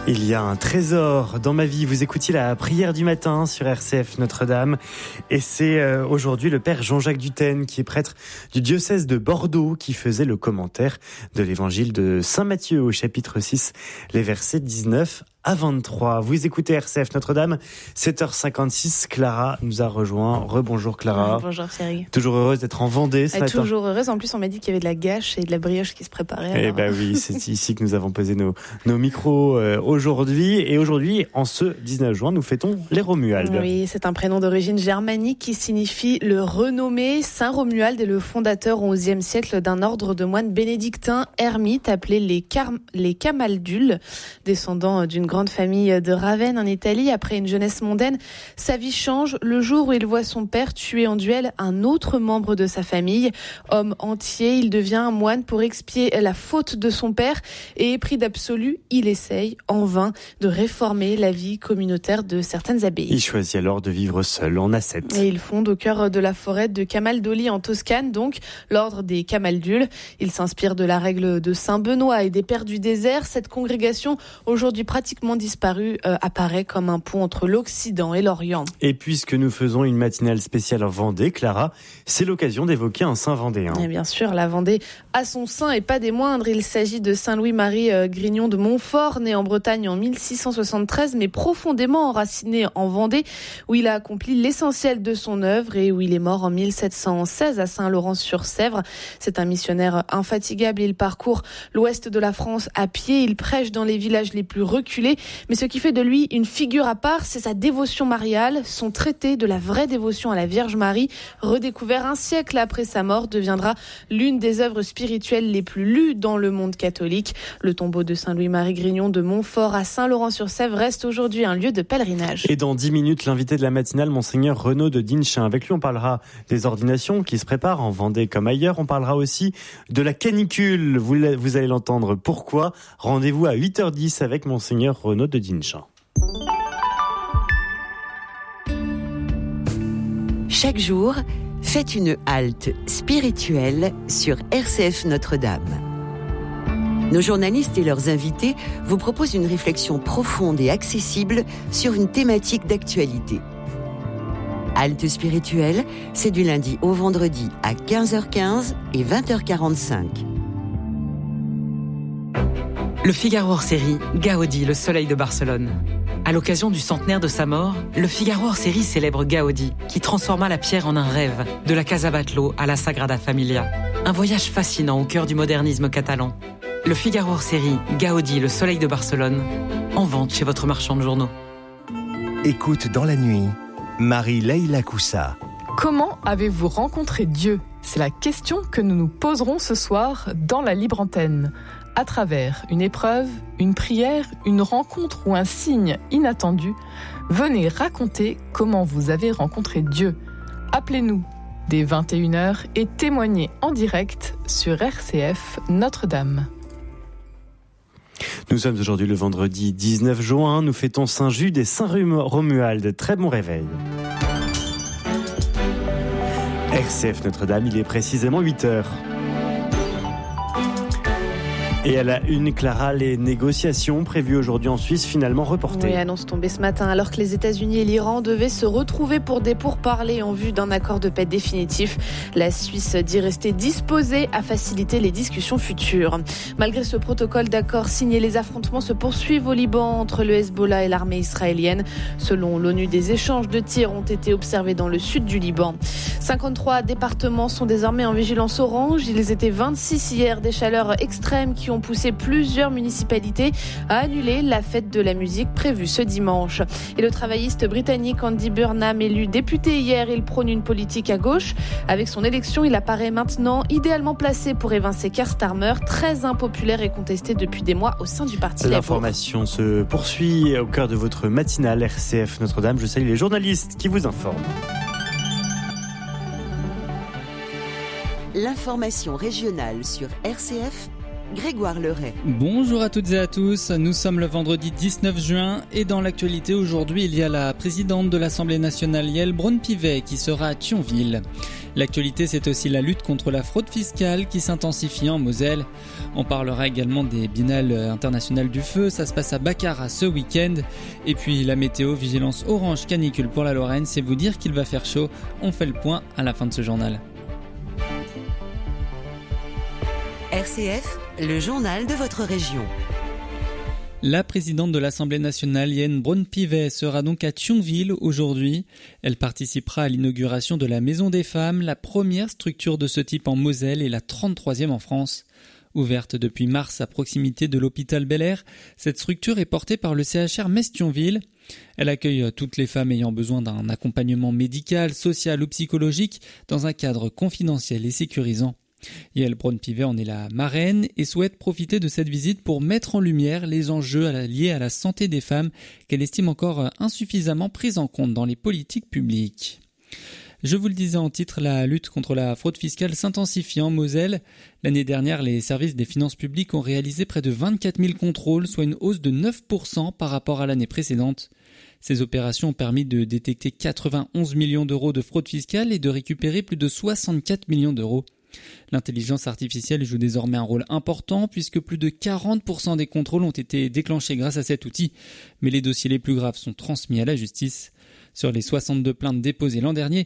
Il y a un trésor dans ma vie. Vous écoutiez la prière du matin sur RCF Notre-Dame. Et c'est aujourd'hui le père Jean-Jacques Dutène, qui est prêtre du diocèse de Bordeaux, qui faisait le commentaire de l'évangile de Saint Matthieu au chapitre 6, les versets 19 à 23. Vous écoutez RCF Notre-Dame, 7h56. Clara nous a rejoint. Rebonjour Clara. Bonjour Thierry. Toujours heureuse d'être en Vendée ce matin. Toujours heureuse. En plus, on m'a dit qu'il y avait de la gâche et de la brioche qui se préparaient. Eh ben oui, c'est ici que nous avons posé nos micros aujourd'hui. Et aujourd'hui, en ce 19 juin, nous fêtons les Romualdes. Oui, c'est un prénom d'origine germanique qui signifie le renommé. Saint Romuald est le fondateur au XIe siècle d'un ordre de moines bénédictins ermites appelés les Camaldules, descendants d'une grande famille de Ravenne en Italie. Après une jeunesse mondaine, sa vie change le jour où il voit son père tuer en duel un autre membre de sa famille. Homme entier, il devient un moine pour expier la faute de son père et épris d'absolu, il essaye en vain de réformer la vie communautaire de certaines abbayes. Il choisit alors de vivre seul en ascète. Et il fonde au cœur de la forêt de Camaldoli en Toscane, donc l'ordre des Camaldules. Il s'inspire de la règle de Saint Benoît et des Pères du désert. Cette congrégation, aujourd'hui pratiquement disparue, apparaît comme un pont entre l'Occident et l'Orient. Et puisque nous faisons une matinale spéciale en Vendée, Clara, c'est l'occasion d'évoquer un saint vendéen. Et bien sûr, la Vendée a son saint et pas des moindres. Il s'agit de Saint Louis-Marie Grignon de Montfort, né en Bretagne en 1673, mais profondément enraciné en Vendée, où il a accompli l'essentiel de son œuvre et où il est mort en 1716 à Saint-Laurent-sur-Sèvre. C'est un missionnaire infatigable. Il parcourt l'ouest de la France à pied. Il prêche dans les villages les plus reculés. Mais ce qui fait de lui une figure à part, c'est sa dévotion mariale. Son traité de la vraie dévotion à la Vierge Marie, redécouvert un siècle après sa mort, deviendra l'une des œuvres spirituelles les plus lues dans le monde catholique. Le tombeau de Saint Louis-Marie Grignon de Montfort à Saint-Laurent-sur-Sèvre reste aujourd'hui un lieu de pèlerinage. Et dans 10 minutes, l'invité de la matinale, Monseigneur Renaud de Dinchin. Avec lui, on parlera des ordinations qui se préparent en Vendée comme ailleurs. On parlera aussi de la canicule. Vous allez l'entendre. Pourquoi ? Rendez-vous à 8h10 avec Monseigneur Renaud de Dinchin. Chaque jour, faites une halte spirituelle sur RCF Notre-Dame. Nos journalistes et leurs invités vous proposent une réflexion profonde et accessible sur une thématique d'actualité. Halte spirituelle, c'est du lundi au vendredi à 15h15 et 20h45. Le Figaro hors-série, Gaudi, le soleil de Barcelone. À l'occasion du centenaire de sa mort, le Figaro hors-série célèbre Gaudi, qui transforma la pierre en un rêve, de la Casa Batlló à la Sagrada Familia. Un voyage fascinant au cœur du modernisme catalan. Le Figaro hors-série, Gaudi, le soleil de Barcelone, en vente chez votre marchand de journaux. Écoute dans la nuit, Marie-Leila Coussa. Comment avez-vous rencontré Dieu ? C'est la question que nous nous poserons ce soir dans la libre antenne. À travers une épreuve, une prière, une rencontre ou un signe inattendu, venez raconter comment vous avez rencontré Dieu. Appelez-nous dès 21h et témoignez en direct sur RCF Notre-Dame. Nous sommes aujourd'hui le vendredi 19 juin. Nous fêtons Saint-Jude et Saint-Romuald. Très bon réveil. RCF Notre-Dame, il est précisément 8h. Et à la une, Clara, les négociations prévues aujourd'hui en Suisse finalement reportées. Oui, annonce tombée ce matin alors que les États-Unis et l'Iran devaient se retrouver pour des pourparlers en vue d'un accord de paix définitif. La Suisse dit rester disposée à faciliter les discussions futures. Malgré ce protocole d'accord signé, les affrontements se poursuivent au Liban entre le Hezbollah et l'armée israélienne. Selon l'ONU, des échanges de tirs ont été observés dans le sud du Liban. 53 départements sont désormais en vigilance orange. Ils étaient 26 hier, des chaleurs extrêmes qui ont poussé plusieurs municipalités à annuler la fête de la musique prévue ce dimanche. Et le travailliste britannique Andy Burnham, élu député hier, il prône une politique à gauche. Avec son élection, il apparaît maintenant idéalement placé pour évincer Keir Starmer, très impopulaire et contesté depuis des mois au sein du parti Labour. L'information se poursuit au cœur de votre matinale RCF Notre-Dame. Je salue les journalistes qui vous informent. L'information régionale sur RCF, Grégoire Leray. Bonjour à toutes et à tous, nous sommes le vendredi 19 juin et dans l'actualité aujourd'hui il y a la présidente de l'Assemblée nationale Yaël Braun-Pivet qui sera à Thionville. L'actualité c'est aussi la lutte contre la fraude fiscale qui s'intensifie en Moselle. On parlera également des biennales internationales du feu, ça se passe à Baccarat ce week-end. Et puis la météo, vigilance orange canicule pour la Lorraine, c'est vous dire qu'il va faire chaud. On fait le point à la fin de ce journal. RCF, le journal de votre région. La présidente de l'Assemblée nationale, Yaël Braun-Pivet, sera donc à Thionville aujourd'hui. Elle participera à l'inauguration de la Maison des Femmes, la première structure de ce type en Moselle et la 33e en France. Ouverte depuis mars à proximité de l'hôpital Bel-Air, cette structure est portée par le CHR Metz-Thionville. Elle accueille toutes les femmes ayant besoin d'un accompagnement médical, social ou psychologique dans un cadre confidentiel et sécurisant. Yaël Braun-Pivet en est la marraine et souhaite profiter de cette visite pour mettre en lumière les enjeux liés à la santé des femmes qu'elle estime encore insuffisamment prises en compte dans les politiques publiques. Je vous le disais en titre, la lutte contre la fraude fiscale s'intensifie en Moselle. L'année dernière, les services des finances publiques ont réalisé près de 24 000 contrôles, soit une hausse de 9% par rapport à l'année précédente. Ces opérations ont permis de détecter 91 millions d'euros de fraude fiscale et de récupérer plus de 64 millions d'euros. L'intelligence artificielle joue désormais un rôle important puisque plus de 40% des contrôles ont été déclenchés grâce à cet outil. Mais les dossiers les plus graves sont transmis à la justice. Sur les 62 plaintes déposées l'an dernier,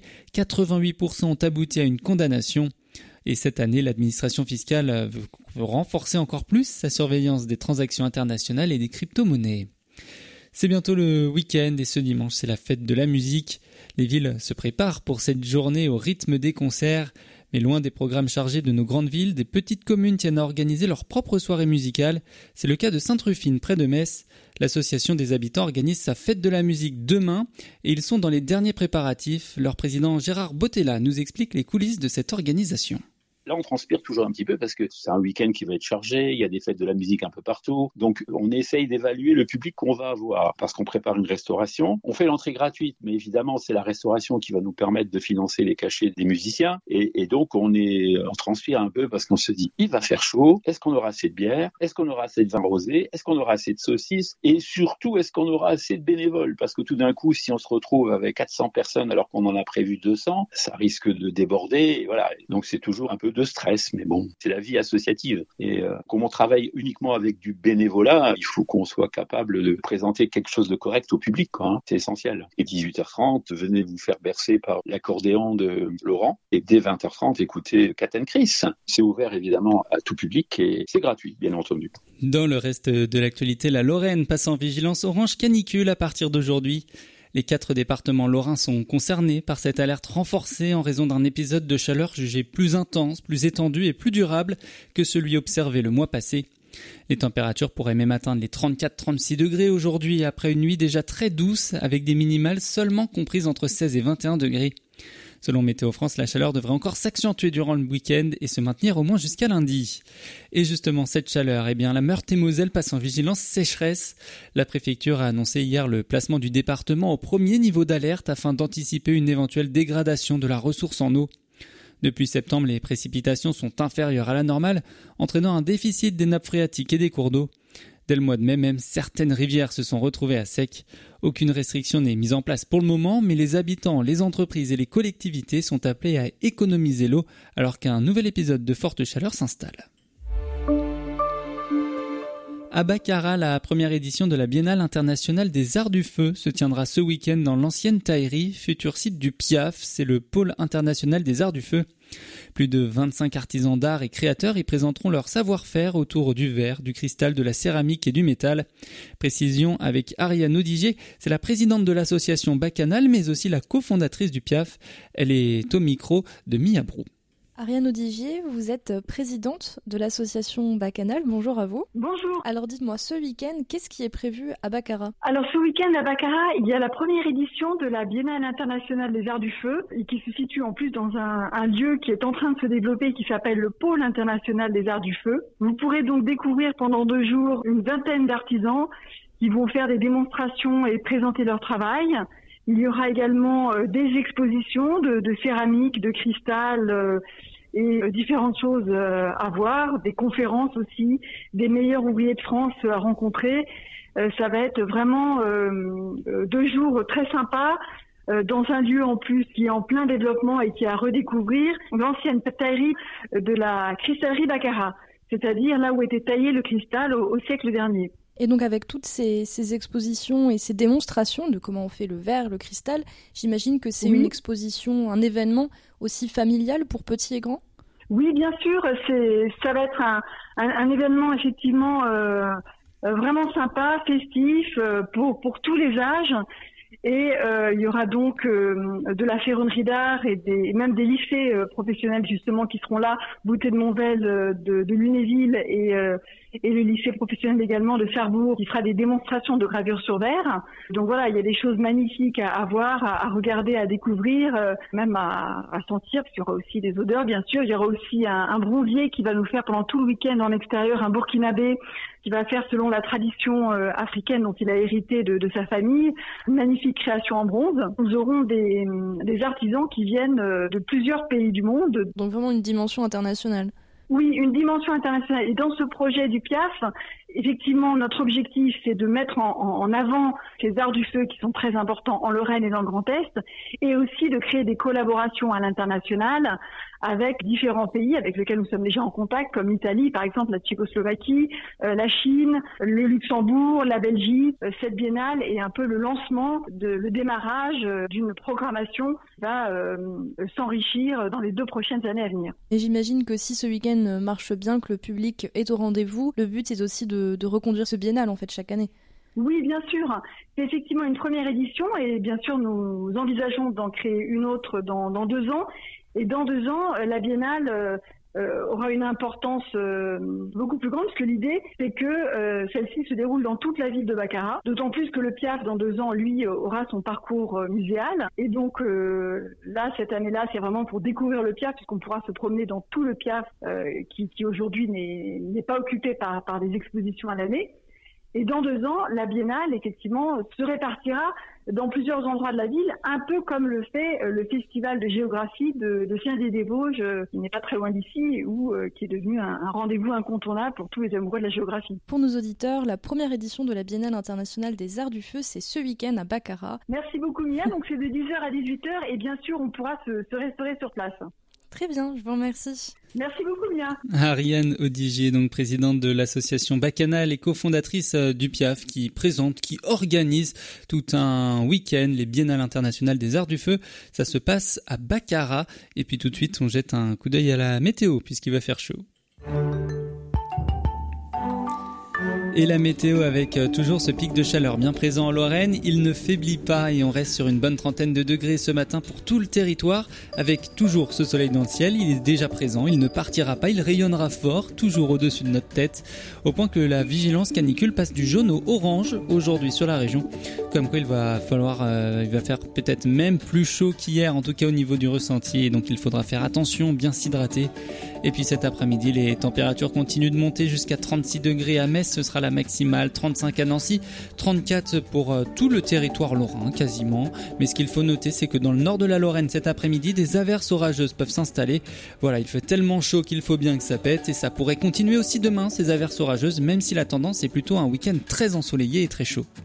88% ont abouti à une condamnation. Et cette année, l'administration fiscale veut renforcer encore plus sa surveillance des transactions internationales et des crypto-monnaies. C'est bientôt le week-end et ce dimanche, c'est la fête de la musique. Les villes se préparent pour cette journée au rythme des concerts. Mais loin des programmes chargés de nos grandes villes, des petites communes tiennent à organiser leur propre soirée musicale. C'est le cas de Sainte-Rufine, près de Metz. L'association des habitants organise sa fête de la musique demain et ils sont dans les derniers préparatifs. Leur président Gérard Bottella nous explique les coulisses de cette organisation. Là, on transpire toujours un petit peu parce que c'est un week-end qui va être chargé, il y a des fêtes de la musique un peu partout. Donc, on essaye d'évaluer le public qu'on va avoir parce qu'on prépare une restauration. On fait l'entrée gratuite, mais évidemment, c'est la restauration qui va nous permettre de financer les cachets des musiciens. Et donc, on transpire un peu parce qu'on se dit, il va faire chaud. Est-ce qu'on aura assez de bière? Est-ce qu'on aura assez de vin rosé? Est-ce qu'on aura assez de saucisses? Et surtout, est-ce qu'on aura assez de bénévoles? Parce que tout d'un coup, si on se retrouve avec 400 personnes alors qu'on en a prévu 200, ça risque de déborder. Et voilà. Donc, c'est toujours un peu de stress, mais bon, c'est la vie associative. Et comme on travaille uniquement avec du bénévolat, il faut qu'on soit capable de présenter quelque chose de correct au public, quoi, hein. C'est essentiel. Et 18h30, venez vous faire bercer par l'accordéon de Laurent. Et dès 20h30, écoutez Cat & Chris. C'est ouvert évidemment à tout public et c'est gratuit, bien entendu. Dans le reste de l'actualité, la Lorraine passe en vigilance orange canicule à partir d'aujourd'hui. Les 4 départements lorrains sont concernés par cette alerte renforcée en raison d'un épisode de chaleur jugé plus intense, plus étendu et plus durable que celui observé le mois passé. Les températures pourraient même atteindre les 34-36 degrés aujourd'hui après une nuit déjà très douce avec des minimales seulement comprises entre 16 et 21 degrés. Selon Météo France, la chaleur devrait encore s'accentuer durant le week-end et se maintenir au moins jusqu'à lundi. Et justement, cette chaleur, la Meurthe-et-Moselle passe en vigilance sécheresse. La préfecture a annoncé hier le placement du département au premier niveau d'alerte afin d'anticiper une éventuelle dégradation de la ressource en eau. Depuis septembre, les précipitations sont inférieures à la normale, entraînant un déficit des nappes phréatiques et des cours d'eau. Dès le mois de mai, même certaines rivières se sont retrouvées à sec. Aucune restriction n'est mise en place pour le moment, mais les habitants, les entreprises et les collectivités sont appelés à économiser l'eau alors qu'un nouvel épisode de forte chaleur s'installe. À Baccarat, la première édition de la Biennale internationale des arts du feu se tiendra ce week-end dans l'ancienne taillerie, futur site du PIAF, c'est le pôle international des arts du feu. Plus de 25 artisans d'art et créateurs y présenteront leur savoir-faire autour du verre, du cristal, de la céramique et du métal. Précision avec Ariane Audigier, c'est la présidente de l'association Bacchanal mais aussi la cofondatrice du PIAF. Elle est au micro de Mia Brou. Ariane Audigier, vous êtes présidente de l'association Bacchanal. Bonjour à vous. Bonjour. Alors dites-moi, ce week-end, qu'est-ce qui est prévu à Baccarat? Alors ce week-end à Baccarat, il y a la première édition de la Biennale internationale des arts du feu et qui se situe en plus dans un lieu qui est en train de se développer qui s'appelle le pôle international des arts du feu. Vous pourrez donc découvrir pendant 2 jours une vingtaine d'artisans qui vont faire des démonstrations et présenter leur travail. Il y aura également des expositions de céramique, de cristal et différentes choses à voir, des conférences aussi, des meilleurs ouvriers de France à rencontrer. Ça va être vraiment 2 jours très sympas. Dans un lieu en plus qui est en plein développement et qui est à redécouvrir, l'ancienne taillerie de la cristallerie Baccarat, c'est-à-dire là où était taillé le cristal au siècle dernier. Et donc avec toutes ces expositions et ces démonstrations de comment on fait le verre, le cristal, j'imagine que c'est une exposition, un événement aussi familial pour petits et grands ? Oui, bien sûr, ça va être un événement effectivement vraiment sympa, festif pour tous les âges. Et il y aura donc de la ferronnerie d'art et même des lycées professionnels justement qui seront là, Boutet de Monvel de Lunéville et le lycée professionnel également de Cherbourg qui fera des démonstrations de gravure sur verre. Donc voilà, il y a des choses magnifiques à voir, à regarder, à découvrir, même à sentir, parce qu'il y aura aussi des odeurs bien sûr. Il y aura aussi un bronzier qui va nous faire pendant tout le week-end en extérieur, un burkinabé qui va faire selon la tradition africaine dont il a hérité de sa famille, une magnifique création en bronze. Nous aurons des artisans qui viennent de plusieurs pays du monde. Donc vraiment une dimension internationale. Oui, une dimension internationale. Et dans ce projet du PIAF, effectivement, notre objectif, c'est de mettre en avant ces arts du feu qui sont très importants en Lorraine et dans le Grand Est, et aussi de créer des collaborations à l'international avec différents pays avec lesquels nous sommes déjà en contact, comme l'Italie, par exemple, la Tchécoslovaquie, la Chine, le Luxembourg, la Belgique. Cette biennale est un peu le lancement, le démarrage d'une programmation qui va s'enrichir dans les 2 prochaines années à venir. Et j'imagine que si ce week-end marche bien, que le public est au rendez-vous, le but est aussi de reconduire ce biennale en fait chaque année. Oui, bien sûr. C'est effectivement une première édition et bien sûr nous envisageons d'en créer une autre dans 2 ans. Et dans 2 ans, la biennale aura une importance beaucoup plus grande, parce que l'idée, c'est que celle-ci se déroule dans toute la ville de Baccarat, d'autant plus que le PIAF, dans 2 ans, lui, aura son parcours muséal. Et donc là, cette année-là, c'est vraiment pour découvrir le PIAF, puisqu'on pourra se promener dans tout le PIAF qui aujourd'hui n'est pas occupé par des expositions à l'année. Et dans 2 ans, la biennale, effectivement, se répartira dans plusieurs endroits de la ville, un peu comme le fait le festival de géographie de Saint-Dié-des-Vosges, qui n'est pas très loin d'ici, ou qui est devenu un rendez-vous incontournable pour tous les amoureux de la géographie. Pour nos auditeurs, la première édition de la Biennale internationale des arts du feu, c'est ce week-end à Baccarat. Merci beaucoup Mia, donc c'est de 10h à 18h, et bien sûr, on pourra se restaurer sur place. Très bien, je vous remercie. Merci beaucoup Mia. Ariane Odigier, donc présidente de l'association Bacchanal et cofondatrice du PIAF, qui présente, qui organise tout un week-end les Biennales internationales des arts du feu. Ça se passe à Baccarat. Et puis tout de suite, on jette un coup d'œil à la météo puisqu'il va faire chaud. Et la météo avec toujours ce pic de chaleur bien présent en Lorraine, il ne faiblit pas et on reste sur une bonne trentaine de degrés ce matin pour tout le territoire avec toujours ce soleil dans le ciel, il est déjà présent, il ne partira pas, il rayonnera fort, toujours au-dessus de notre tête, au point que la vigilance canicule passe du jaune au orange aujourd'hui sur la région. Comme quoi il va faire peut-être même plus chaud qu'hier, en tout cas au niveau du ressenti, et donc il faudra faire attention, bien s'hydrater. Et puis cet après-midi, les températures continuent de monter jusqu'à 36 degrés à Metz, ce sera la maximale, 35 à Nancy, 34 pour tout le territoire lorrain quasiment. Mais ce qu'il faut noter, c'est que dans le nord de la Lorraine cet après-midi, des averses orageuses peuvent s'installer. Voilà, il fait tellement chaud qu'il faut bien que ça pète et ça pourrait continuer aussi demain, ces averses orageuses, même si la tendance est plutôt un week-end très ensoleillé et très chaud.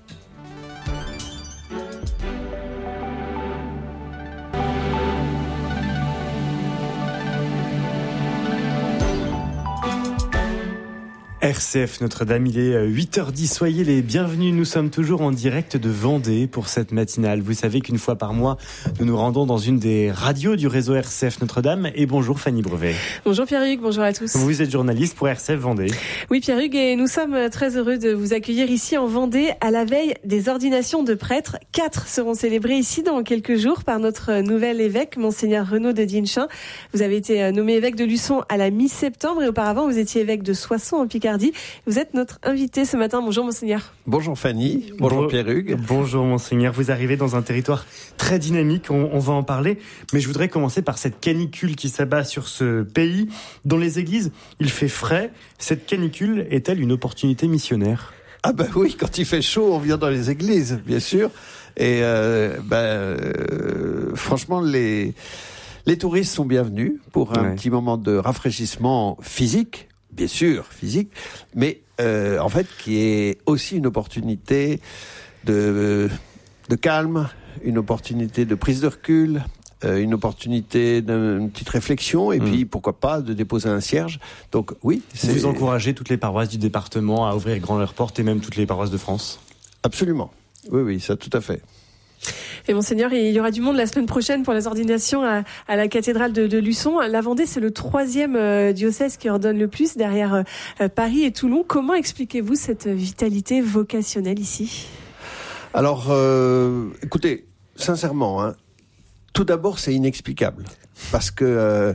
RCF Notre-Dame, il est 8h10, soyez les bienvenus, nous sommes toujours en direct de Vendée pour cette matinale. Vous savez qu'une fois par mois, nous nous rendons dans une des radios du réseau RCF Notre-Dame. Et bonjour Fanny Brevet. Bonjour Pierre-Hugues, bonjour à tous. Vous êtes journaliste pour RCF Vendée. Oui Pierre-Hugues, et nous sommes très heureux de vous accueillir ici en Vendée à la veille des ordinations de prêtres. 4 seront célébrées ici dans quelques jours par notre nouvel évêque, Monseigneur Renaud de Dinchin. Vous avez été nommé évêque de Luçon à la mi-septembre et auparavant vous étiez évêque de Soissons en Picardie. Vous êtes notre invité ce matin. Bonjour Monseigneur. Bonjour Fanny, bonjour Pierre-Hugues. Bonjour Monseigneur, vous arrivez dans un territoire très dynamique, on va en parler, mais je voudrais commencer par cette canicule qui s'abat sur ce pays. Dans les églises, il fait frais. Cette canicule est-elle une opportunité missionnaire ? Ah ben oui, quand il fait chaud, on vient dans les églises, bien sûr. Et franchement, Les touristes sont bienvenus pour un petit moment de rafraîchissement physique, bien sûr, physique, mais en fait qui est aussi une opportunité de calme, une opportunité de prise de recul, une opportunité d'une petite réflexion et puis pourquoi pas de déposer un cierge. Donc oui, vous encouragez toutes les paroisses du département à ouvrir grand leurs portes et même toutes les paroisses de France. Absolument. Oui, ça tout à fait. Et Monseigneur, il y aura du monde la semaine prochaine pour les ordinations à la cathédrale de Luçon. La Vendée, c'est le 3e diocèse qui ordonne le plus derrière Paris et Toulon. Comment expliquez-vous cette vitalité vocationnelle ici ? Alors, écoutez, sincèrement, tout d'abord, c'est inexplicable. Parce que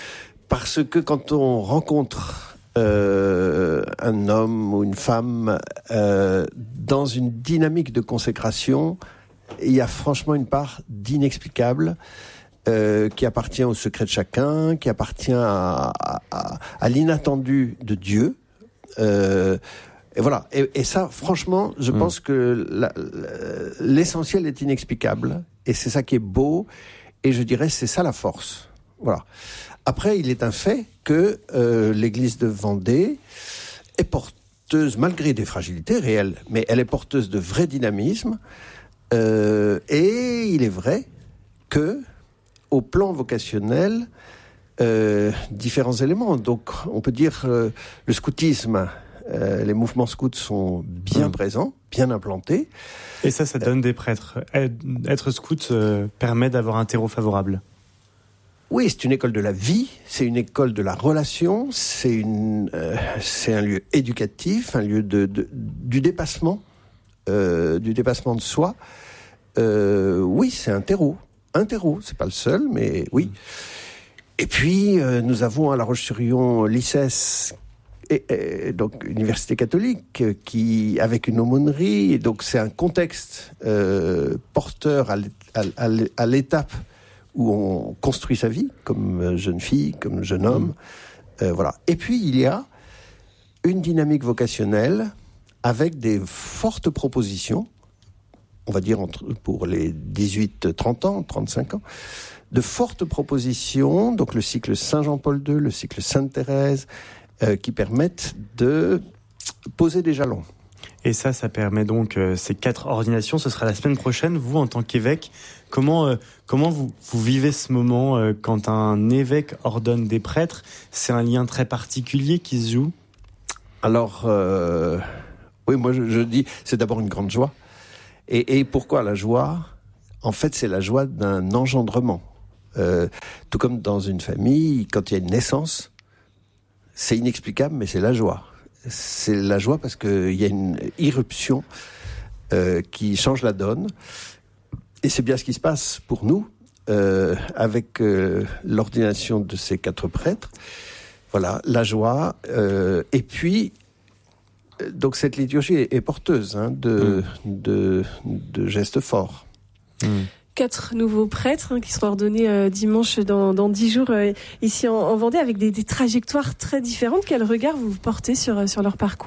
quand on rencontre un homme ou une femme dans une dynamique de consécration, il y a franchement une part d'inexplicable qui appartient au secret de chacun, qui appartient à l'inattendu de Dieu. Et voilà. Et ça, franchement, je pense que l'essentiel est inexplicable. Et c'est ça qui est beau. Et je dirais, c'est ça la force. Voilà. Après, il est un fait que l'église de Vendée est porteuse, malgré des fragilités réelles, mais elle est porteuse de vrai dynamisme. Et il est vrai que, au plan vocationnel, différents éléments. Donc, on peut dire le scoutisme, les mouvements scouts sont bien présents, bien implantés. Et ça donne des prêtres. Être scout permet d'avoir un terreau favorable. Oui, c'est une école de la vie, c'est une école de la relation, c'est un lieu éducatif, un lieu du dépassement de soi. Oui, c'est un terreau, c'est pas le seul, mais oui. Et puis, nous avons à La Roche-sur-Yon l'ICES, donc Université catholique, qui avec une aumônerie, et donc c'est un contexte porteur à l'étape où on construit sa vie, comme jeune fille, comme jeune homme. Voilà. Et puis, il y a une dynamique vocationnelle avec des fortes propositions, on va dire pour les 18-30 ans, 35 ans, de fortes propositions, donc le cycle Saint-Jean-Paul II, le cycle Sainte-Thérèse, qui permettent de poser des jalons. Et ça permet donc ces 4 ordinations. Ce sera la semaine prochaine. Vous, en tant qu'évêque, comment vous vivez ce moment quand un évêque ordonne des prêtres ? C'est un lien très particulier qui se joue ? Alors, oui, moi je dis, c'est d'abord une grande joie. Et pourquoi la joie ? En fait, c'est la joie d'un engendrement. Tout comme dans une famille, quand il y a une naissance, c'est inexplicable, mais c'est la joie. C'est la joie parce qu'il y a une irruption qui change la donne. Et c'est bien ce qui se passe pour nous avec l'ordination de ces 4 prêtres. Voilà, la joie. Et puis, donc cette liturgie est porteuse de gestes forts. 4 nouveaux prêtres qui seront ordonnés dimanche dans 10 jours ici en Vendée, avec des trajectoires très différentes. Quel regard vous portez sur leur parcours ?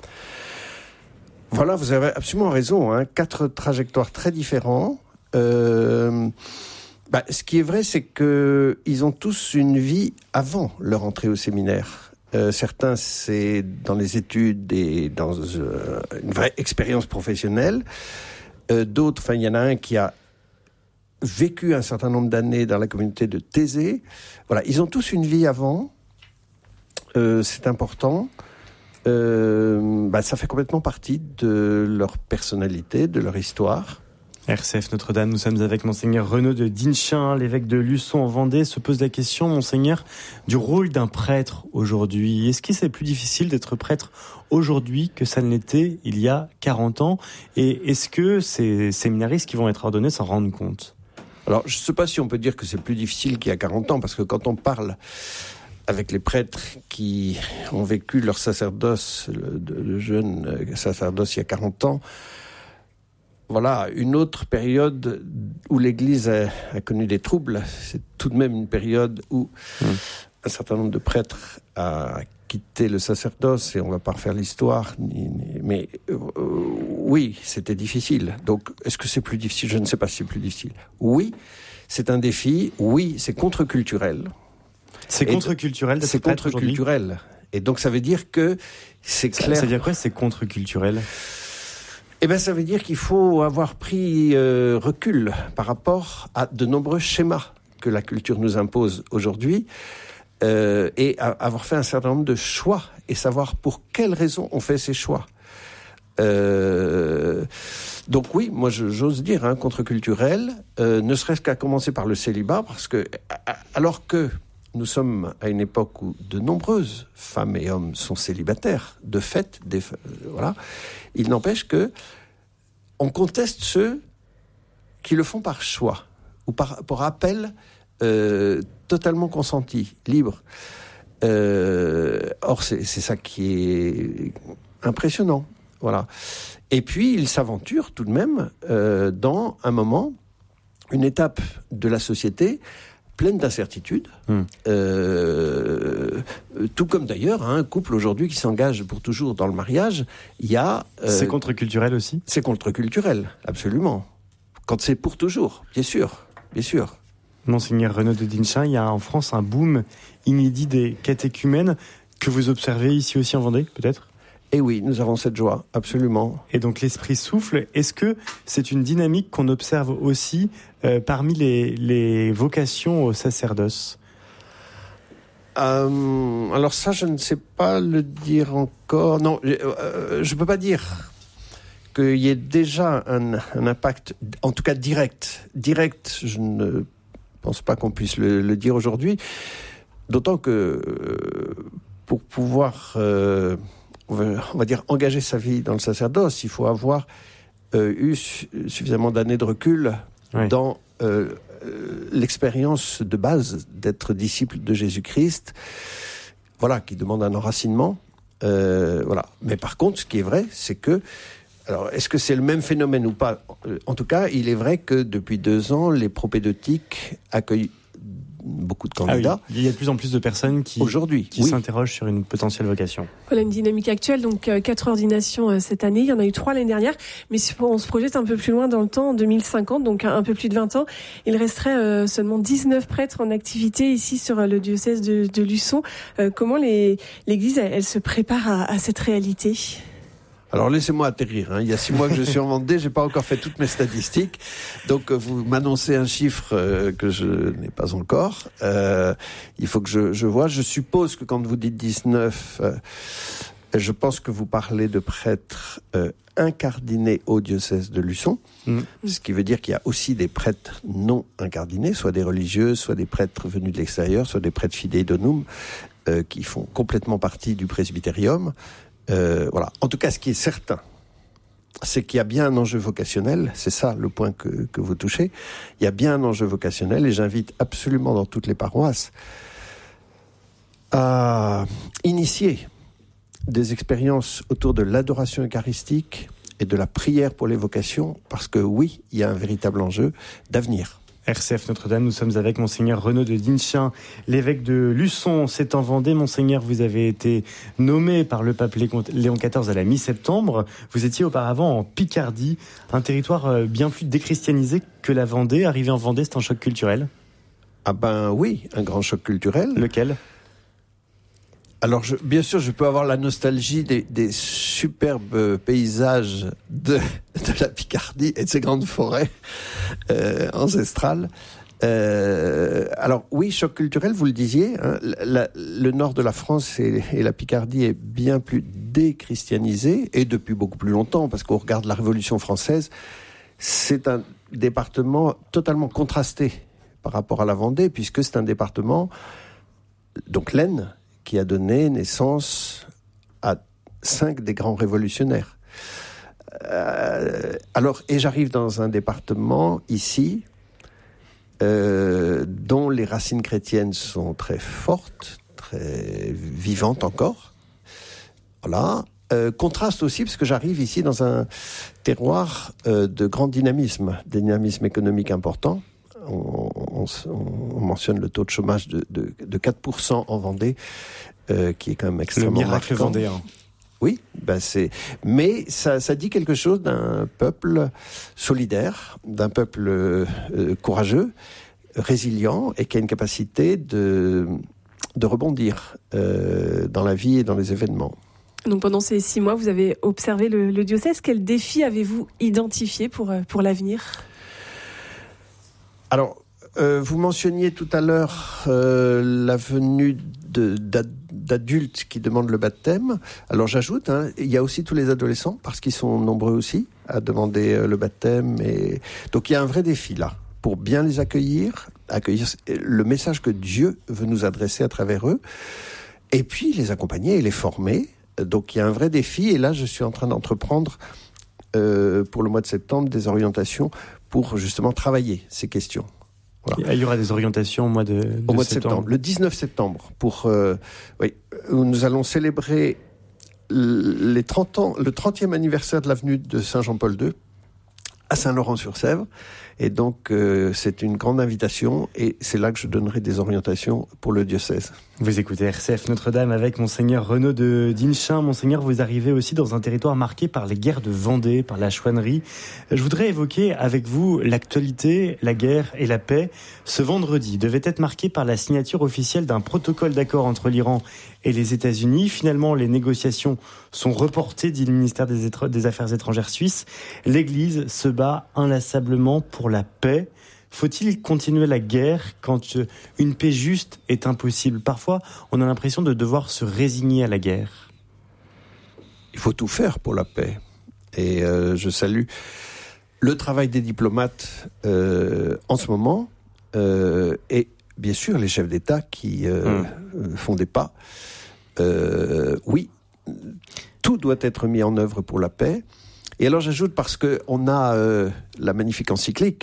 Voilà, vous avez absolument raison. 4 trajectoires très différentes. Ce qui est vrai, c'est qu'ils ont tous une vie avant leur entrée au séminaire. Certains, c'est dans les études et dans une vraie expérience professionnelle. D'autres, il y en a un qui a vécu un certain nombre d'années dans la communauté de Thésée. Voilà, ils ont tous une vie avant. C'est important. Ça fait complètement partie de leur personnalité, de leur histoire. RCF Notre-Dame, nous sommes avec Monseigneur Renaud de Dinchin, l'évêque de Luçon en Vendée. Se pose la question, Monseigneur, du rôle d'un prêtre aujourd'hui. Est-ce que c'est plus difficile d'être prêtre aujourd'hui que ça ne l'était il y a 40 ans ? Et est-ce que ces séminaristes qui vont être ordonnés s'en rendent compte ? Alors, je ne sais pas si on peut dire que c'est plus difficile qu'il y a 40 ans, parce que quand on parle avec les prêtres qui ont vécu leur sacerdoce, le jeune sacerdoce il y a 40 ans, voilà, une autre période où l'Église a connu des troubles. C'est tout de même une période où un certain nombre de prêtres a quitté le sacerdoce, et on ne va pas refaire l'histoire, mais oui, c'était difficile. Donc, est-ce que c'est plus difficile ? Je ne sais pas si c'est plus difficile. Oui, c'est un défi. Oui, c'est contre-culturel. C'est contre-culturel. C'est contre-culturel. Et donc ça veut dire que c'est clair. Ça veut dire quoi, c'est contre-culturel ? Eh bien, ça veut dire qu'il faut avoir pris recul par rapport à de nombreux schémas que la culture nous impose aujourd'hui et avoir fait un certain nombre de choix et savoir pour quelles raisons on fait ces choix. Donc oui, moi j'ose dire contre-culturel, ne serait-ce qu'à commencer par le célibat, parce que alors que nous sommes à une époque où de nombreuses femmes et hommes sont célibataires, de fait, voilà. Il n'empêche que on conteste ceux qui le font par choix ou par appel totalement consenti, libre. Or, c'est ça qui est impressionnant, voilà. Et puis, ils s'aventurent tout de même dans un moment, une étape de la société pleine d'incertitudes, tout comme d'ailleurs un couple aujourd'hui qui s'engage pour toujours dans le mariage, il y a... c'est contre-culturel aussi ? C'est contre-culturel, absolument. Quand c'est pour toujours, bien sûr, bien sûr. Monseigneur Renaud de Dinchin, il y a en France un boom inédit des catéchumènes que vous observez ici aussi en Vendée, peut-être ? Et oui, nous avons cette joie, absolument. Et donc l'esprit souffle, est-ce que c'est une dynamique qu'on observe aussi parmi les vocations au sacerdoce ? Alors ça, je ne sais pas le dire encore. Non, je ne peux pas dire qu'il y ait déjà un impact, en tout cas direct. Direct, je ne pense pas qu'on puisse le dire aujourd'hui. D'autant que pour pouvoir... on va dire engager sa vie dans le sacerdoce, il faut avoir eu suffisamment d'années de recul dans l'expérience de base d'être disciple de Jésus-Christ, voilà, qui demande un enracinement, voilà. Mais par contre, ce qui est vrai, c'est que, alors, est-ce que c'est le même phénomène ou pas ? En tout cas, il est vrai que depuis 2 ans, les propédeutiques accueillent beaucoup de candidats. Ah oui. Il y a de plus en plus de personnes qui s'interrogent sur une potentielle vocation. Voilà une dynamique actuelle, donc 4 ordinations cette année, il y en a eu 3 l'année dernière, mais on se projette un peu plus loin dans le temps, en 2050, donc un peu plus de 20 ans, il resterait seulement 19 prêtres en activité ici sur le diocèse de Luçon. Comment l'Église, elle se prépare à cette réalité ? Alors laissez-moi atterrir, il y a 6 mois que je suis en Vendée, j'ai pas encore fait toutes mes statistiques, donc vous m'annoncez un chiffre que je n'ai pas encore, il faut que je vois. Je suppose que quand vous dites 19, je pense que vous parlez de prêtres incardinés au diocèse de Luçon, ce qui veut dire qu'il y a aussi des prêtres non incardinés, soit des religieux, soit des prêtres venus de l'extérieur, soit des prêtres fidei donum, qui font complètement partie du presbytérium. Voilà. En tout cas, ce qui est certain, c'est qu'il y a bien un enjeu vocationnel. C'est ça le point que vous touchez. Il y a bien un enjeu vocationnel et j'invite absolument dans toutes les paroisses à initier des expériences autour de l'adoration eucharistique et de la prière pour les vocations, parce que oui, il y a un véritable enjeu d'avenir. RCF Notre-Dame, nous sommes avec Monseigneur Renaud de Dinchin, l'évêque de Luçon. C'est en Vendée. Monseigneur, vous avez été nommé par le pape Léon XIV à la mi-septembre. Vous étiez auparavant en Picardie, un territoire bien plus déchristianisé que la Vendée. Arrivé en Vendée, c'est un choc culturel ? Ah ben oui, un grand choc culturel. Lequel ? Alors, bien sûr, je peux avoir la nostalgie des superbes paysages de la Picardie et de ces grandes forêts ancestrales. Alors, oui, choc culturel, vous le disiez. Le nord de la France et la Picardie est bien plus déchristianisé, et depuis beaucoup plus longtemps, parce qu'on regarde la Révolution française, c'est un département totalement contrasté par rapport à la Vendée, puisque c'est un département, donc l'Aisne, qui a donné naissance à 5 des grands révolutionnaires. Alors, et j'arrive dans un département, ici, dont les racines chrétiennes sont très fortes, très vivantes encore. Voilà. Contraste aussi, parce que j'arrive ici dans un terroir de grand dynamisme économique important. On mentionne le taux de chômage de 4% en Vendée, qui est quand même extrêmement marquant. Le miracle vendéen. Oui, mais ça dit quelque chose d'un peuple solidaire, d'un peuple courageux, résilient et qui a une capacité de rebondir dans la vie et dans les événements. Donc pendant ces 6 mois, vous avez observé le diocèse. Quels défis avez-vous identifiés pour l'avenir ? Alors, vous mentionniez tout à l'heure la venue d'adultes qui demandent le baptême. Alors j'ajoute, il y a aussi tous les adolescents, parce qu'ils sont nombreux aussi à demander le baptême. Et... Donc il y a un vrai défi là, pour bien les accueillir le message que Dieu veut nous adresser à travers eux, et puis les accompagner et les former. Donc il y a un vrai défi, et là je suis en train d'entreprendre pour le mois de septembre des orientations pour justement travailler ces questions. Voilà. Il y aura des orientations au mois de septembre. Le 19 septembre, où nous allons célébrer les 30 ans, le 30e anniversaire de l'avenue de Saint-Jean-Paul II à Saint-Laurent-sur-Sèvre. Et donc, c'est une grande invitation, et c'est là que je donnerai des orientations pour le diocèse. Vous écoutez RCF Notre-Dame avec Monseigneur Renaud de Dinchin. Monseigneur, vous arrivez aussi dans un territoire marqué par les guerres de Vendée, par la chouannerie. Je voudrais évoquer avec vous l'actualité, la guerre et la paix. Ce vendredi devait être marqué par la signature officielle d'un protocole d'accord entre l'Iran et les États-Unis. Finalement, les négociations sont reportées, dit le ministère des Affaires étrangères suisse. L'Église se bat inlassablement pour la paix. Faut-il continuer la guerre quand une paix juste est impossible ? Parfois, on a l'impression de devoir se résigner à la guerre. Il faut tout faire pour la paix. Et je salue le travail des diplomates en ce moment, et bien sûr les chefs d'État qui font des pas. Oui, tout doit être mis en œuvre pour la paix. Et alors j'ajoute, parce qu'on a la magnifique encyclique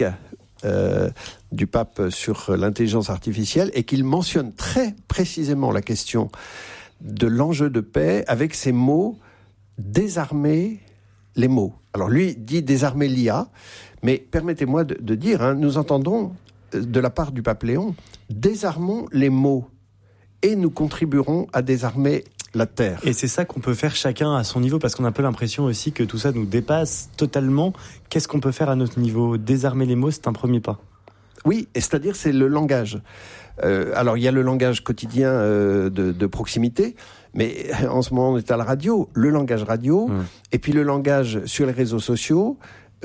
du pape sur l'intelligence artificielle, et qu'il mentionne très précisément la question de l'enjeu de paix avec ces mots « désarmer les mots ». Alors lui dit « désarmer l'IA », mais permettez-moi de dire, nous entendons de la part du pape Léon « désarmons les mots et nous contribuerons à désarmer la terre ». Et c'est ça qu'on peut faire chacun à son niveau, parce qu'on a un peu l'impression aussi que tout ça nous dépasse totalement. Qu'est-ce qu'on peut faire à notre niveau ? Désarmer les mots, c'est un premier pas. Oui, c'est-à-dire c'est le langage. Alors il y a le langage quotidien de proximité, mais en ce moment on est à la radio, le langage radio, et puis le langage sur les réseaux sociaux.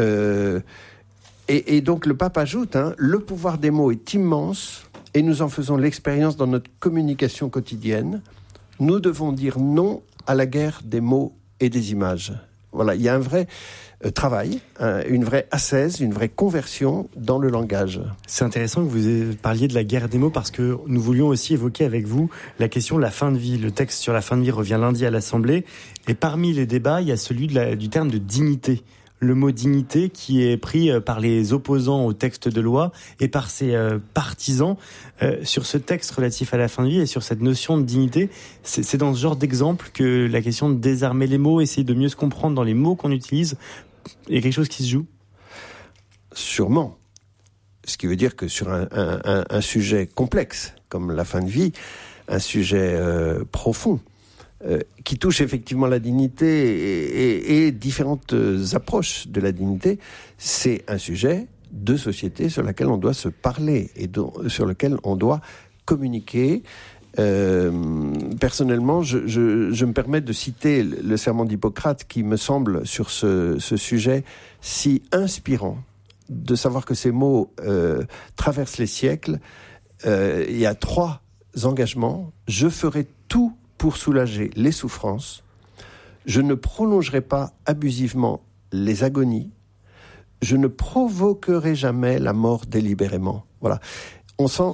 Et donc le pape ajoute, le pouvoir des mots est immense, et nous en faisons l'expérience dans notre communication quotidienne. Nous devons dire non à la guerre des mots et des images. Voilà, il y a un vrai travail, une vraie ascèse, une vraie conversion dans le langage. C'est intéressant que vous parliez de la guerre des mots, parce que nous voulions aussi évoquer avec vous la question de la fin de vie. Le texte sur la fin de vie revient lundi à l'Assemblée, et parmi les débats, il y a celui du terme de dignité. Le mot dignité qui est pris par les opposants au texte de loi et par ses partisans. Sur ce texte relatif à la fin de vie et sur cette notion de dignité, c'est dans ce genre d'exemple que la question de désarmer les mots, essayer de mieux se comprendre dans les mots qu'on utilise, il y a quelque chose qui se joue ? Sûrement. Ce qui veut dire que sur un sujet complexe comme la fin de vie, un sujet profond, qui touche effectivement la dignité et différentes approches de la dignité, c'est un sujet de société sur lequel on doit se parler et sur lequel on doit communiquer. Personnellement, je me permets de citer le serment d'Hippocrate, qui me semble sur ce sujet si inspirant, de savoir que ces mots traversent les siècles. Il y a 3 engagements. Je ferai tout pour soulager les souffrances, je ne prolongerai pas abusivement les agonies, je ne provoquerai jamais la mort délibérément. Voilà. On sent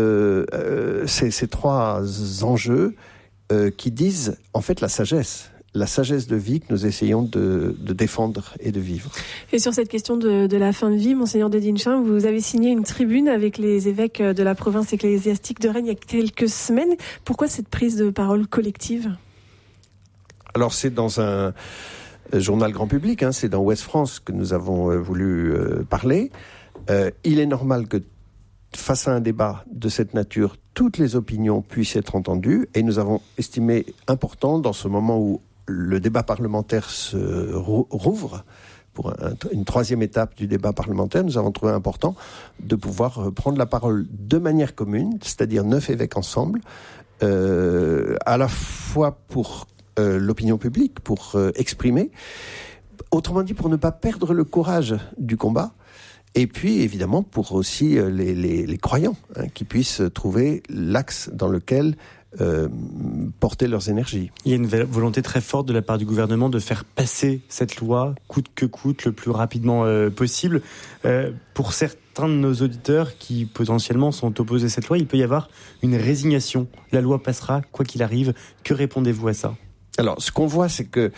ces 3 enjeux qui disent en fait la sagesse de vie que nous essayons de défendre et de vivre. Et sur cette question de la fin de vie, Monseigneur de Dinchin, vous avez signé une tribune avec les évêques de la province ecclésiastique de Rennes il y a quelques semaines. Pourquoi cette prise de parole collective ? Alors c'est dans un journal grand public, c'est dans Ouest France que nous avons voulu parler. Il est normal que face à un débat de cette nature, toutes les opinions puissent être entendues, et nous avons estimé important, dans ce moment où le débat parlementaire se rouvre, pour une troisième étape du débat parlementaire, nous avons trouvé important de pouvoir prendre la parole de manière commune, c'est-à-dire 9 évêques ensemble, à la fois pour l'opinion publique, pour exprimer, autrement dit pour ne pas perdre le courage du combat, et puis évidemment pour aussi les croyants qui puissent trouver l'axe dans lequel porter leurs énergies. Il y a une volonté très forte de la part du gouvernement de faire passer cette loi coûte que coûte le plus rapidement possible. Pour certains de nos auditeurs qui potentiellement sont opposés à cette loi, il peut y avoir une résignation. La loi passera quoi qu'il arrive. Que répondez-vous à ça ? Alors, ce qu'on voit, c'est que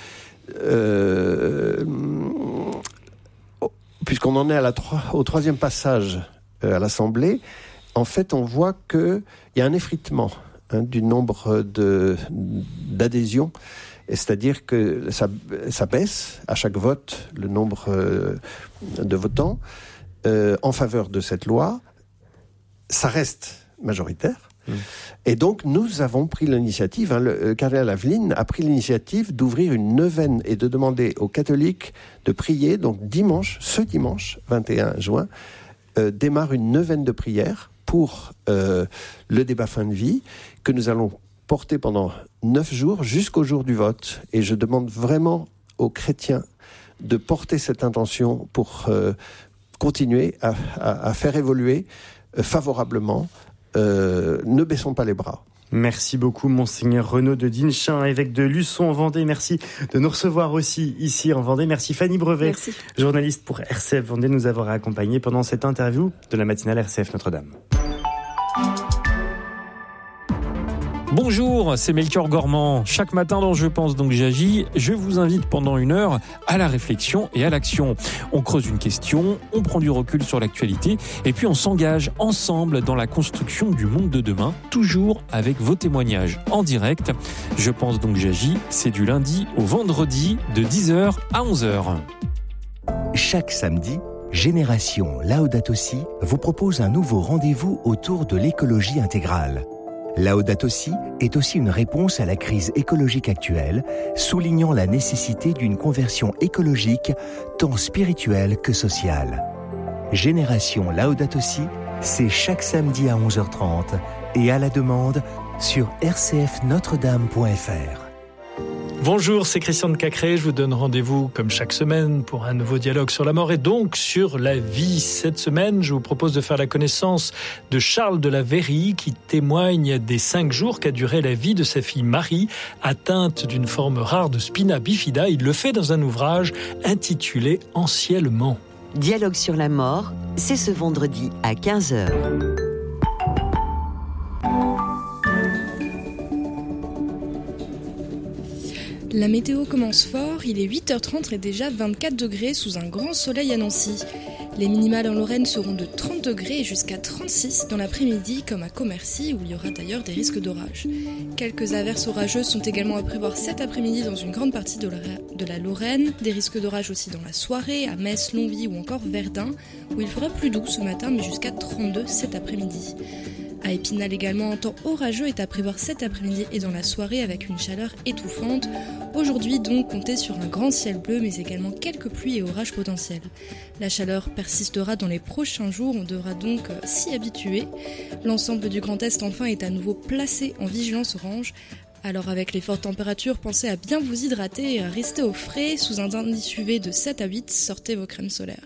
puisqu'on en est au troisième passage à l'Assemblée, en fait, on voit qu'il y a un effritement du nombre d'adhésions, c'est-à-dire que ça baisse à chaque vote le nombre de votants en faveur de cette loi. Ça reste majoritaire. Et donc, nous avons pris l'initiative, le cardinal Aveline a pris l'initiative d'ouvrir une neuvaine et de demander aux catholiques de prier. Donc, ce dimanche 21 juin, démarre une neuvaine de prières pour le débat fin de vie que nous allons porter pendant 9 jours jusqu'au jour du vote. Et je demande vraiment aux chrétiens de porter cette intention pour continuer à faire évoluer favorablement. Ne baissons pas les bras. Merci beaucoup, Monseigneur Renaud de Dinchin, évêque de Luçon en Vendée. Merci de nous recevoir aussi ici en Vendée. Merci Fanny Brevet, journaliste pour RCF Vendée, nous avoir accompagnés pendant cette interview de la matinale RCF Notre-Dame. Bonjour, c'est Melchior Gormand. Chaque matin dans Je pense donc j'agis, je vous invite pendant 1 heure à la réflexion et à l'action. On creuse une question, on prend du recul sur l'actualité et puis on s'engage ensemble dans la construction du monde de demain, toujours avec vos témoignages en direct. Je pense donc j'agis, c'est du lundi au vendredi de 10h à 11h. Chaque samedi, Génération Laudato Si vous propose un nouveau rendez-vous autour de l'écologie intégrale. Laudato Si est aussi une réponse à la crise écologique actuelle, soulignant la nécessité d'une conversion écologique tant spirituelle que sociale. Génération Laudato Si, c'est chaque samedi à 11h30 et à la demande sur rcfnotredame.fr. Bonjour, c'est Christian de Cacré. Je vous donne rendez-vous comme chaque semaine pour un nouveau dialogue sur la mort et donc sur la vie. Cette semaine, je vous propose de faire la connaissance de Charles de la Verrie qui témoigne des 5 jours qu'a duré la vie de sa fille Marie, atteinte d'une forme rare de spina bifida. Il le fait dans un ouvrage intitulé « Anciennement ». Dialogue sur la mort, c'est ce vendredi à 15h. La météo commence fort, il est 8h30 et déjà 24 degrés sous un grand soleil à Nancy. Les minimales en Lorraine seront de 30 degrés et jusqu'à 36 dans l'après-midi, comme à Commercy, où il y aura d'ailleurs des risques d'orage. Quelques averses orageuses sont également à prévoir cet après-midi dans une grande partie de la Lorraine. Des risques d'orage aussi dans la soirée, à Metz, Longwy ou encore Verdun, où il fera plus doux ce matin, mais jusqu'à 32 cet après-midi. À Épinal également, un temps orageux est à prévoir cet après-midi et dans la soirée avec une chaleur étouffante. Aujourd'hui donc, comptez sur un grand ciel bleu mais également quelques pluies et orages potentiels. La chaleur persistera dans les prochains jours, on devra donc s'y habituer. L'ensemble du Grand Est enfin est à nouveau placé en vigilance orange. Alors avec les fortes températures, pensez à bien vous hydrater et à rester au frais. Sous un indice UV de 7 à 8, sortez vos crèmes solaires.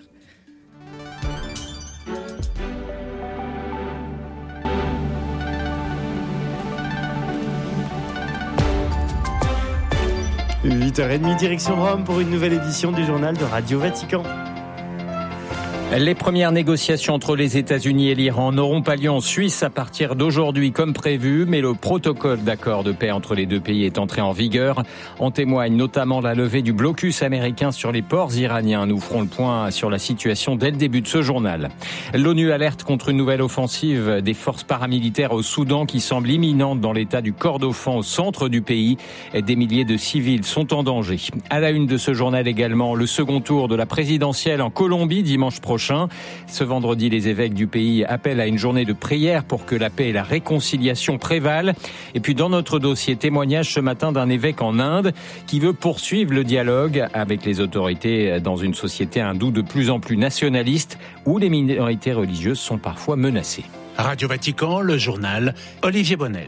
– 8h30, direction Rome pour une nouvelle édition du journal de Radio Vatican. Les premières négociations entre les États-Unis et l'Iran n'auront pas lieu en Suisse à partir d'aujourd'hui comme prévu, mais le protocole d'accord de paix entre les deux pays est entré en vigueur. En témoigne notamment la levée du blocus américain sur les ports iraniens. Nous ferons le point sur la situation dès le début de ce journal. L'ONU alerte contre une nouvelle offensive des forces paramilitaires au Soudan qui semble imminente dans l'état du Kordofan au centre du pays. Des milliers de civils sont en danger. À la une de ce journal également, le second tour de la présidentielle en Colombie dimanche prochain. prochain. Ce vendredi, les évêques du pays appellent à une journée de prière pour que la paix et la réconciliation prévalent. Et puis dans notre dossier, témoignage ce matin d'un évêque en Inde qui veut poursuivre le dialogue avec les autorités dans une société hindoue de plus en plus nationaliste où les minorités religieuses sont parfois menacées. Radio Vatican, le journal, Olivier Bonnel.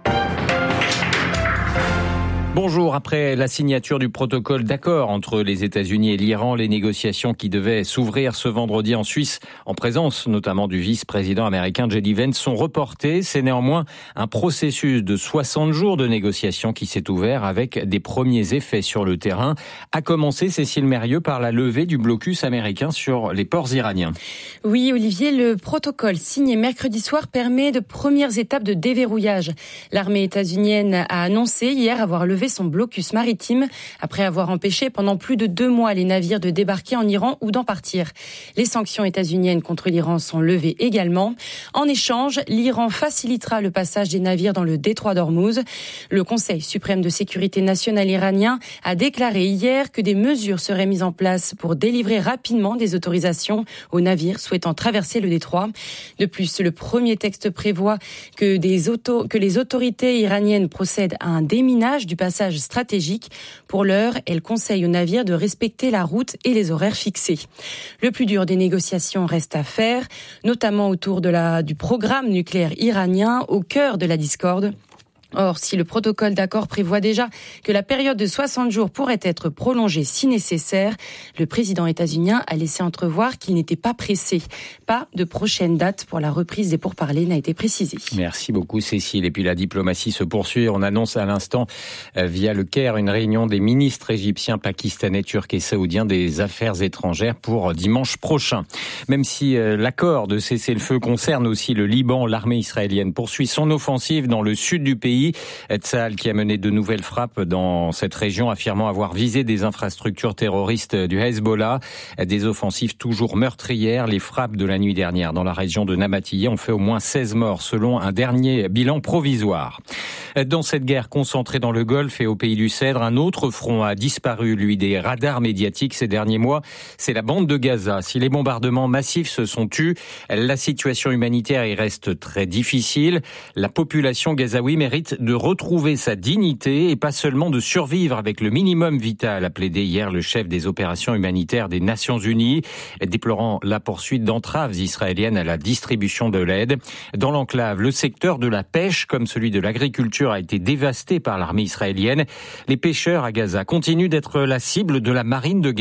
Bonjour. Après la signature du protocole d'accord entre les États-Unis et l'Iran, les négociations qui devaient s'ouvrir ce vendredi en Suisse, en présence notamment du vice-président américain J.D. Vance, sont reportées. C'est néanmoins un processus de 60 jours de négociations qui s'est ouvert avec des premiers effets sur le terrain. A commencé, Cécile Mérieux, par la levée du blocus américain sur les ports iraniens. Oui, Olivier, le protocole signé mercredi soir permet de premières étapes de déverrouillage. L'armée états-unienne a annoncé hier avoir levé son blocus maritime après avoir empêché pendant plus de 2 mois les navires de débarquer en Iran ou d'en partir. Les sanctions états-uniennes contre l'Iran sont levées également. En échange, l'Iran facilitera le passage des navires dans le détroit d'Ormuz. Le Conseil suprême de sécurité nationale iranien a déclaré hier que des mesures seraient mises en place pour délivrer rapidement des autorisations aux navires souhaitant traverser le détroit. De plus, le premier texte prévoit que les autorités iraniennes procèdent à un déminage du passage stratégique. Pour l'heure, elle conseille aux navires de respecter la route et les horaires fixés. Le plus dur des négociations reste à faire, notamment autour du programme nucléaire iranien au cœur de la discorde. Or, si le protocole d'accord prévoit déjà que la période de 60 jours pourrait être prolongée si nécessaire, le président états-unien a laissé entrevoir qu'il n'était pas pressé. Pas de prochaine date pour la reprise des pourparlers n'a été précisée. Merci beaucoup Cécile. Et puis la diplomatie se poursuit. On annonce à l'instant via le Caire une réunion des ministres égyptiens, pakistanais, turcs et saoudiens des affaires étrangères pour dimanche prochain. Même si l'accord de cessez-le-feu concerne aussi le Liban, l'armée israélienne poursuit son offensive dans le sud du pays. Tsahal qui a mené de nouvelles frappes dans cette région, affirmant avoir visé des infrastructures terroristes du Hezbollah. Des offensives toujours meurtrières. Les frappes de la nuit dernière dans la région de Namatiyeh ont fait au moins 16 morts selon un dernier bilan provisoire. Dans cette guerre concentrée dans le Golfe et au pays du Cèdre, un autre front a disparu, lui, des radars médiatiques ces derniers mois. C'est la bande de Gaza. Si les bombardements massifs se sont tus, la situation humanitaire y reste très difficile. La population gazaoui mérite de retrouver sa dignité et pas seulement de survivre avec le minimum vital, a plaidé hier le chef des opérations humanitaires des Nations Unies, déplorant la poursuite d'entraves israéliennes à la distribution de l'aide. Dans l'enclave, le secteur de la pêche, comme celui de l'agriculture, a été dévasté par l'armée israélienne. Les pêcheurs à Gaza continuent d'être la cible de la marine de guerre.